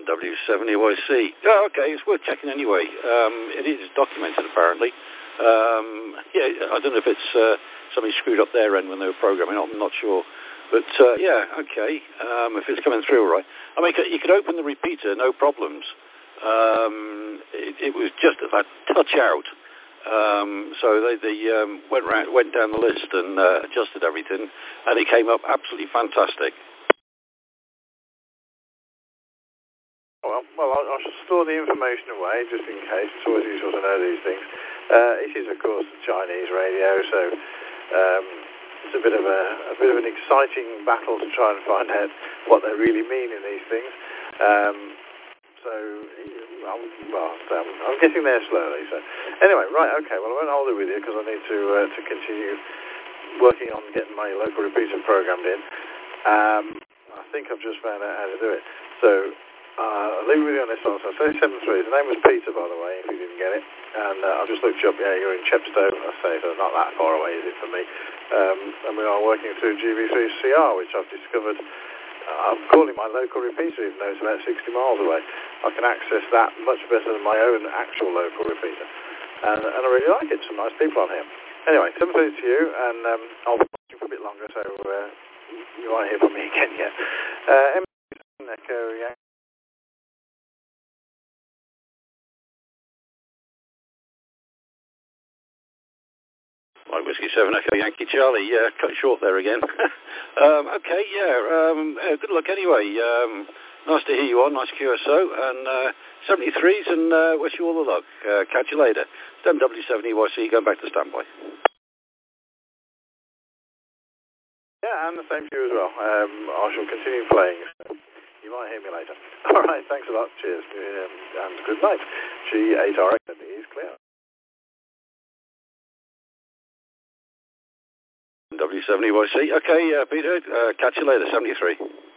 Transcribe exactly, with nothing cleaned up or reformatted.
W seven E Y C. Oh, okay, it's worth checking anyway. Um, it is documented, apparently. Um, yeah, I don't know if it's uh, somebody screwed up their end when they were programming. I'm not sure. But, uh, yeah, okay, um, if it's coming through all right. I mean, you could open the repeater, no problems. Um, it, it was just that touch out. Um, so they, they um, went, round, went down the list and uh, adjusted everything, and it came up absolutely fantastic. Well, well, I, I should store the information away just in case. It's always useful to know these things. Uh, it is, of course, the Chinese radio, so um, it's a bit of a, a bit of an exciting battle to try and find out what they really mean in these things. Um, so, I'm, well, I'm, I'm getting there slowly. So, anyway, right, okay. Well, I won't hold it with you because I need to uh, to continue working on getting my local repeater programmed in. Um, I think I've just found out how to do it. So. Uh, I'll leave with you on this one. So thirty-seven three. The name was Peter, by the way, if you didn't get it. And uh, I've just looked you up. Yeah, you're in Chepstow. I say so not that far away, is it for me? Um, and we are working through G B three C R, which I've discovered. Uh, I'm calling my local repeater, even though it's about sixty miles away. I can access that much better than my own actual local repeater. And, and I really like it. Some nice people on here. Anyway, seven thirty to you, and um, I'll be watching for a bit longer, so uh, you won't hear from me again yet. Uh, Echo, yeah. Mike Whiskey seven Echo Yankee Charlie, yeah, cut short there again. um, okay, yeah, um, uh, good luck anyway. Um, nice to hear you on, nice Q S O, and uh, seventy-threes, and uh, wish you all the luck. Uh, catch you later. It's M W seven E Y C, going back to standby. Yeah, and the same to you as well. Um, I shall continue playing. You might hear me later. All right, thanks a lot. Cheers, um, and good night. G eight R X is clear. W seven E Y C. Okay, uh, Peter, uh, catch you later, seventy-three.